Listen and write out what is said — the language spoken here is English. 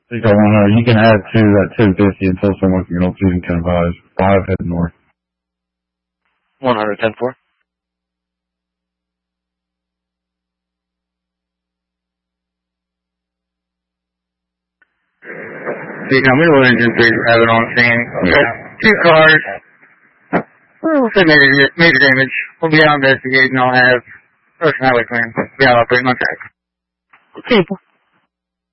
Eco 100. You can add to that 250 until someone can get on 2 and can advise. 5 heading north. 100, 10-4. Eco, middle engine 3 have it on scene. Okay. 2 cars. We'll say major damage. We'll be out investigating. I'll have Ocean Highway clearance. Be out operating on track. Okay.